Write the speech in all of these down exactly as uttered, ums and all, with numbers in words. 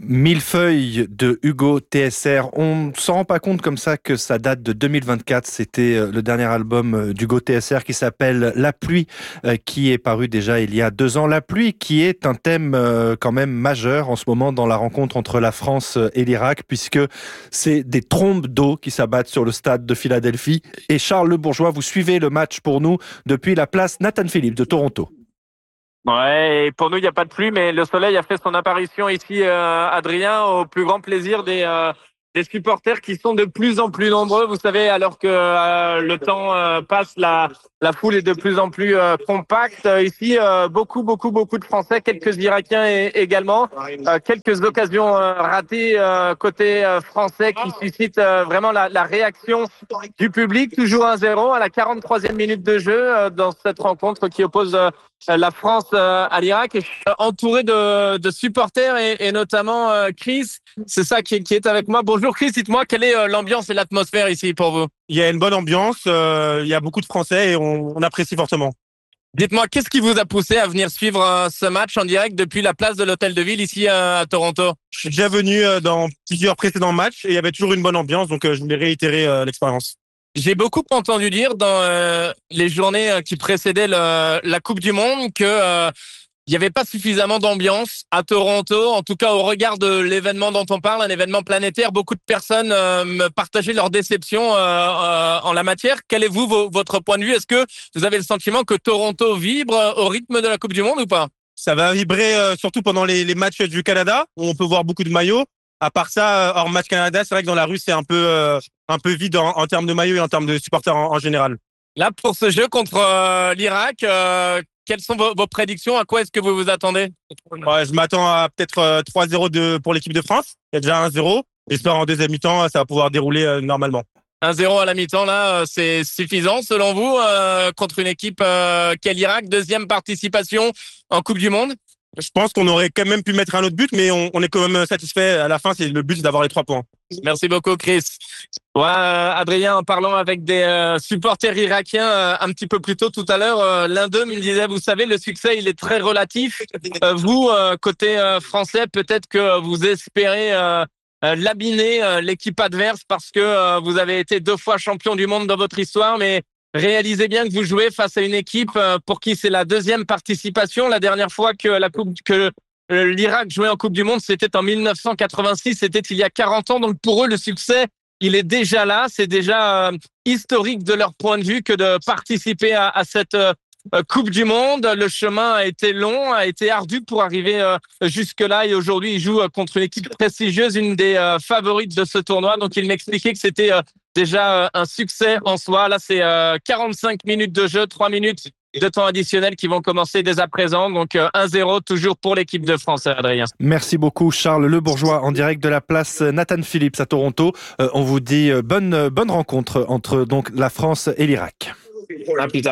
Millefeuille de Hugo T S R. On ne s'en rend pas compte comme ça que ça date de deux mille vingt-quatre. C'était le dernier album d'Hugo T S R qui s'appelle La pluie, qui est paru déjà il y a deux ans. La pluie qui est un thème quand même majeur en ce moment dans la rencontre entre la France et l'Irak, puisque c'est des trombes d'eau qui s'abattent sur le stade de Philadelphie. Et Charles Le Bourgeois, vous suivez le match pour nous depuis la place Nathan Phillips de Toronto. Ouais, et pour nous, il n'y a pas de pluie, mais le soleil a fait son apparition ici, euh, Adrien, au plus grand plaisir des, euh, des supporters qui sont de plus en plus nombreux. Vous savez, alors que euh, le temps euh, passe, la, la foule est de plus en plus euh, compacte. Ici, euh, beaucoup, beaucoup, beaucoup de Français, quelques Irakiens et, également. Euh, quelques occasions euh, ratées euh, côté euh, français qui suscitent euh, vraiment la, la réaction du public. Toujours un zéro à la quarante-troisième minute de jeu euh, dans cette rencontre qui oppose euh, la France euh, à l'Irak. Et je suis entouré de, de supporters et, et notamment euh, Chris, c'est ça qui, qui est avec moi. Bonjour Chris, dites-moi quelle est euh, l'ambiance et l'atmosphère ici pour vous? Il y a une bonne ambiance, euh, il y a beaucoup de Français et on, on apprécie fortement. Dites-moi, qu'est-ce qui vous a poussé à venir suivre euh, ce match en direct depuis la place de l'Hôtel de Ville ici euh, à Toronto? Je suis déjà venu euh, dans plusieurs précédents matchs et il y avait toujours une bonne ambiance, donc euh, je voulais réitérer euh, l'expérience. J'ai beaucoup entendu dire dans euh, les journées qui précédaient le, la Coupe du Monde que euh, il n'y avait pas suffisamment d'ambiance à Toronto. En tout cas, au regard de l'événement dont on parle, un événement planétaire, beaucoup de personnes euh, me partageaient leur déception euh, euh, en la matière. Quel est vous vo- votre point de vue? Est-ce que vous avez le sentiment que Toronto vibre au rythme de la Coupe du Monde ou pas? Ça va vibrer euh, surtout pendant les, les matchs du Canada, où on peut voir beaucoup de maillots. À part ça, hors match Canada, c'est vrai que dans la rue, c'est un peu euh, un peu vide en, en termes de maillots et en termes de supporters en, en général. Là, pour ce jeu contre euh, l'Irak, euh, quelles sont vos, vos prédictions? À quoi est-ce que vous vous attendez? Ouais, je m'attends à peut-être euh, trois zéro de, pour l'équipe de France. Il y a déjà un zéro. J'espère en deuxième mi-temps, ça va pouvoir dérouler euh, normalement. un zéro à la mi-temps, là, c'est suffisant selon vous euh, contre une équipe euh, qu'est l'Irak? Deuxième participation en Coupe du Monde? Je pense qu'on aurait quand même pu mettre un autre but, mais on, on est quand même satisfait. À la fin, c'est le but c'est d'avoir les trois points. Merci beaucoup, Chris. Ouais, euh, Adrien, en parlant avec des euh, supporters irakiens euh, un petit peu plus tôt tout à l'heure, euh, l'un d'eux me disait, vous savez, le succès, il est très relatif. Euh, vous, euh, côté euh, français, peut-être que vous espérez euh, euh, labiner euh, l'équipe adverse parce que euh, vous avez été deux fois champion du monde dans votre histoire, mais réalisez bien que vous jouez face à une équipe euh, pour qui c'est la deuxième participation. La dernière fois que la coupe que euh, l'Irak jouait en Coupe du Monde, c'était en mille neuf cent quatre-vingt-six, c'était il y a quarante ans. Donc pour eux, le succès, il est déjà là. C'est déjà euh, historique de leur point de vue que de participer à, à cette euh, Coupe du Monde. Le chemin a été long, a été ardu pour arriver euh, jusque-là. Et aujourd'hui, ils jouent euh, contre une équipe prestigieuse, une des euh, favorites de ce tournoi. Donc il m'expliquait que c'était euh, déjà euh, un succès en soi. Là, c'est euh, quarante-cinq minutes de jeu, trois minutes de temps additionnel qui vont commencer dès à présent. Donc euh, un zéro toujours pour l'équipe de France, Adrien. Merci beaucoup Charles Le Bourgeois en direct de la place Nathan Phillips à Toronto. Euh, on vous dit euh, bonne, bonne rencontre entre donc la France et l'Irak. À plus tard.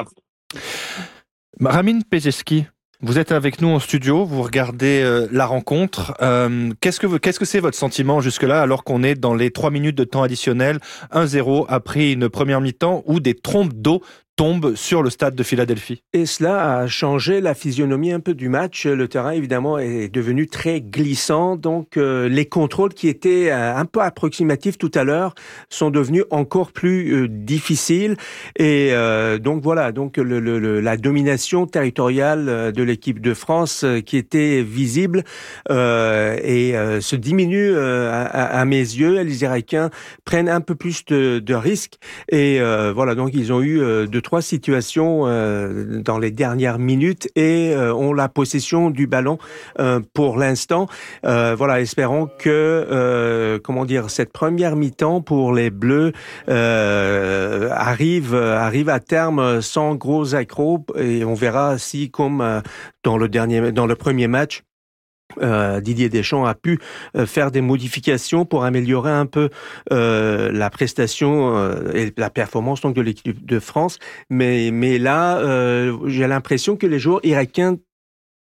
Ramin Pejeski, vous êtes avec nous en studio, vous regardez euh, la rencontre. Euh, qu'est-ce que vous, qu'est-ce que c'est votre sentiment jusque-là alors qu'on est dans les trois minutes de temps additionnel, un zéro après une première mi-temps où des trompes d'eau tombent sur le stade de Philadelphie? Et cela a changé la physionomie un peu du match. Le terrain, évidemment, est devenu très glissant. Donc, euh, les contrôles qui étaient euh, un peu approximatifs tout à l'heure sont devenus encore plus euh, difficiles. Et euh, donc, voilà. Donc, le, le, le, la domination territoriale de l'équipe de France euh, qui était visible euh, et euh, se diminue euh, à, à mes yeux. Les Irakiens prennent un peu plus de, de risques. Et euh, voilà. Donc, ils ont eu euh, de trois situations euh, dans les dernières minutes et euh, ont la possession du ballon euh, pour l'instant. Euh, voilà, espérons que euh, comment dire cette première mi-temps pour les Bleus euh, arrive arrive à terme sans gros accros et on verra si comme euh, dans le dernier dans le premier match Euh, Didier Deschamps a pu euh, faire des modifications pour améliorer un peu euh, la prestation euh, et la performance donc de l'équipe de France. Mais mais là, euh, j'ai l'impression que les joueurs irakiens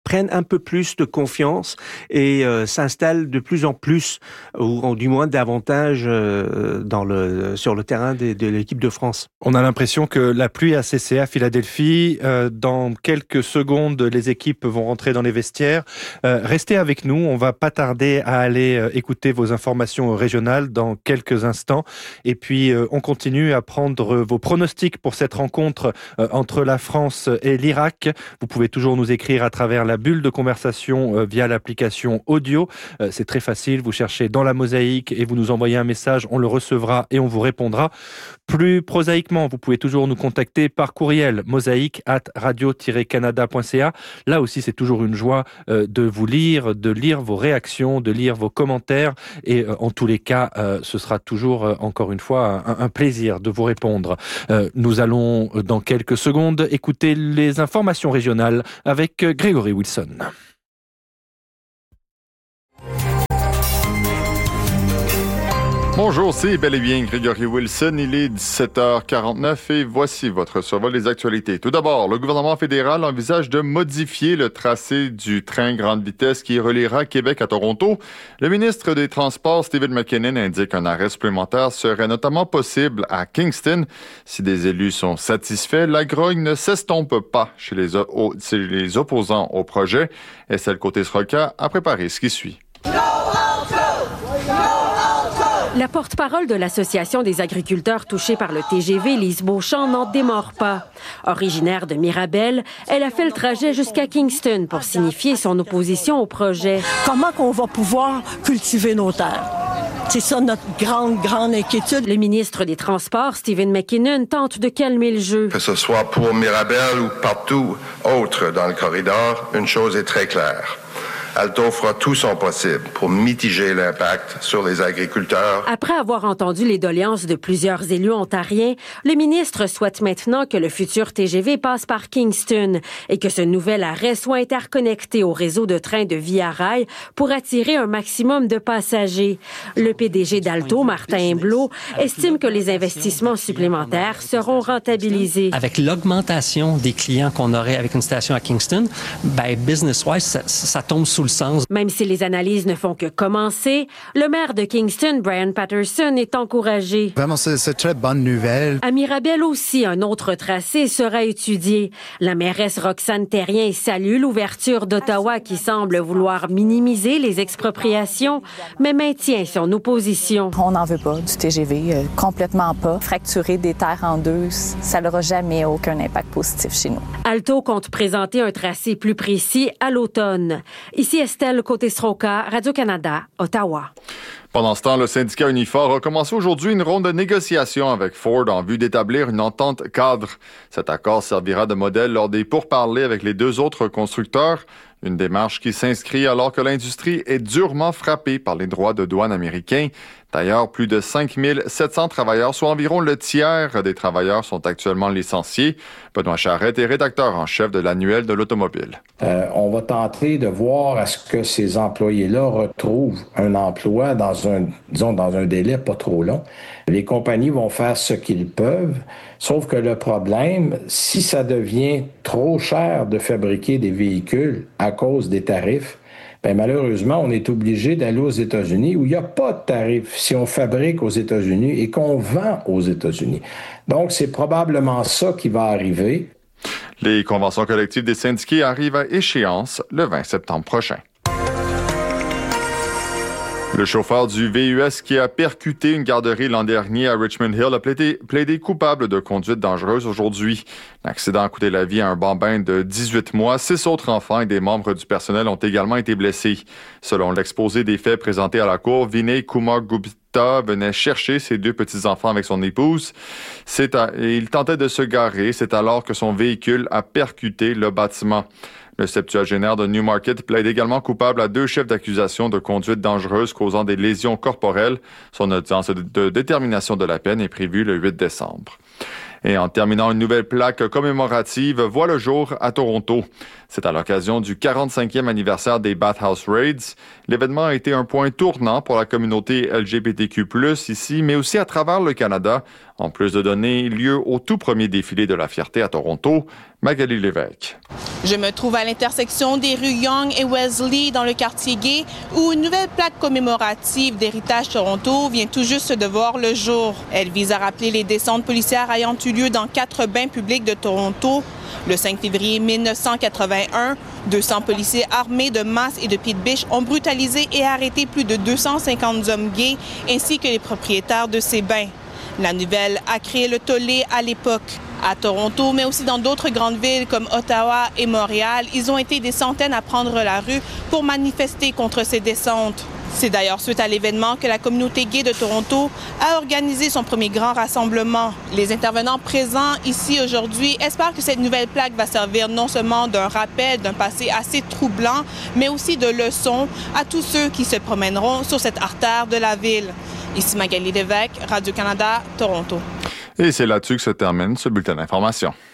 prennent un peu plus de confiance et euh, s'installent de plus en plus, ou, ou du moins davantage euh, dans le, sur le terrain de, de l'équipe de France. On a l'impression que la pluie a cessé à Philadelphie. Euh, dans quelques secondes, les équipes vont rentrer dans les vestiaires. Euh, restez avec nous, on va pas tarder à aller euh, écouter vos informations régionales dans quelques instants. Et puis, euh, on continue à prendre vos pronostics pour cette rencontre euh, entre la France et l'Irak. Vous pouvez toujours nous écrire à travers la bulle de conversation euh, via l'application audio. Euh, c'est très facile, vous cherchez dans la mosaïque et vous nous envoyez un message, on le recevra et on vous répondra. Plus prosaïquement, vous pouvez toujours nous contacter par courriel mosaïque arobase radio tiret canada point c a. Là aussi, c'est toujours une joie euh, de vous lire, de lire vos réactions, de lire vos commentaires et euh, en tous les cas, euh, ce sera toujours, euh, encore une fois, un, un plaisir de vous répondre. Euh, nous allons, dans quelques secondes, écouter les informations régionales avec Grégory Wilson. Bonjour, c'est bel et bien Grégory Wilson. Il est dix-sept heures quarante-neuf et voici votre survol des actualités. Tout d'abord, le gouvernement fédéral envisage de modifier le tracé du train grande vitesse qui reliera Québec à Toronto. Le ministre des Transports, Stephen McKinnon, indique qu'un arrêt supplémentaire serait notamment possible à Kingston. Si des élus sont satisfaits, la grogne ne s'estompe pas chez les, o- chez les opposants au projet. S L Côté-Sroka a préparé ce qui suit. La porte-parole de l'Association des agriculteurs touchés par le T G V, Lise Beauchamp, n'en démord pas. Originaire de Mirabel, elle a fait le trajet jusqu'à Kingston pour signifier son opposition au projet. Comment qu'on va pouvoir cultiver nos terres? C'est ça notre grande, grande inquiétude. Le ministre des Transports, Stephen McKinnon, tente de calmer le jeu. Que ce soit pour Mirabel ou partout autre dans le corridor, une chose est très claire. Alto fera tout son possible pour mitiger l'impact sur les agriculteurs. Après avoir entendu les doléances de plusieurs élus ontariens, le ministre souhaite maintenant que le futur T G V passe par Kingston et que ce nouvel arrêt soit interconnecté au réseau de trains de Via Rail pour attirer un maximum de passagers. Le P D G d'Alto, Martin Imblot, estime que les investissements supplémentaires seront rentabilisés. Avec l'augmentation des clients qu'on aurait avec une station à Kingston, ben business-wise, ça, ça tombe sous le sens. Même si les analyses ne font que commencer, le maire de Kingston, Brian Patterson, est encouragé. Vraiment, c'est, c'est très bonne nouvelle. À Mirabel aussi, un autre tracé sera étudié. La mairesse Roxane Terrien salue l'ouverture d'Ottawa qui semble vouloir minimiser les expropriations, mais maintient son opposition. On n'en veut pas du T G V, euh, complètement pas. Fracturer des terres en deux, ça n'aura jamais aucun impact positif chez nous. Alto compte présenter un tracé plus précis à l'automne. Ici Estelle Côté-Sroka, Radio-Canada, Ottawa. Pendant ce temps, le syndicat Unifor a commencé aujourd'hui une ronde de négociations avec Ford en vue d'établir une entente cadre. Cet accord servira de modèle lors des pourparlers avec les deux autres constructeurs. Une démarche qui s'inscrit alors que l'industrie est durement frappée par les droits de douane américains. D'ailleurs, plus de cinq mille sept cents travailleurs, soit environ le tiers des travailleurs, sont actuellement licenciés. Benoît Charette est rédacteur en chef de l'annuel de l'automobile. Euh, on va tenter de voir à ce que ces employés-là retrouvent un emploi dans un, disons, dans un délai pas trop long. Les compagnies vont faire ce qu'ils peuvent, sauf que le problème, si ça devient trop cher de fabriquer des véhicules à cause des tarifs, ben malheureusement, on est obligé d'aller aux États-Unis où il n'y a pas de tarifs si on fabrique aux États-Unis et qu'on vend aux États-Unis. Donc, c'est probablement ça qui va arriver. Les conventions collectives des syndiqués arrivent à échéance le vingt septembre prochain. Le chauffeur du V U S qui a percuté une garderie l'an dernier à Richmond Hill a plaidé, plaidé coupable de conduite dangereuse aujourd'hui. L'accident a coûté la vie à un bambin de dix-huit mois. Six autres enfants et des membres du personnel ont également été blessés. Selon l'exposé des faits présenté à la cour, Vinay Kumar Gupta venait chercher ses deux petits-enfants avec son épouse. C'est à, et il tentait de se garer. C'est alors que son véhicule a percuté le bâtiment. Le septuagénaire de Newmarket plaide également coupable à deux chefs d'accusation de conduite dangereuse causant des lésions corporelles. Son audience de détermination de la peine est prévue le huit décembre. Et en terminant, une nouvelle plaque commémorative voit le jour à Toronto. C'est à l'occasion du quarante-cinquième anniversaire des Bathhouse Raids. L'événement a été un point tournant pour la communauté L G B T Q plus, ici, mais aussi à travers le Canada, en plus de donner lieu au tout premier défilé de la fierté à Toronto. Magali Lévesque. Je me trouve à l'intersection des rues Yonge et Wesley dans le quartier gay où une nouvelle plaque commémorative d'Héritage Toronto vient tout juste de voir le jour. Elle vise à rappeler les descentes policières ayant eu lieu dans quatre bains publics de Toronto. Le cinq février mille neuf cent quatre-vingt-un, deux cents policiers armés de masses et de pieds de biche ont brutalisé et arrêté plus de deux cent cinquante hommes gays ainsi que les propriétaires de ces bains. La nouvelle a créé le tollé à l'époque. À Toronto, mais aussi dans d'autres grandes villes comme Ottawa et Montréal, ils ont été des centaines à prendre la rue pour manifester contre ces descentes. C'est d'ailleurs suite à l'événement que la communauté gay de Toronto a organisé son premier grand rassemblement. Les intervenants présents ici aujourd'hui espèrent que cette nouvelle plaque va servir non seulement d'un rappel d'un passé assez troublant, mais aussi de leçon à tous ceux qui se promèneront sur cette artère de la ville. Ici Magali Lévesque, Radio-Canada, Toronto. Et c'est là-dessus que se termine ce bulletin d'information.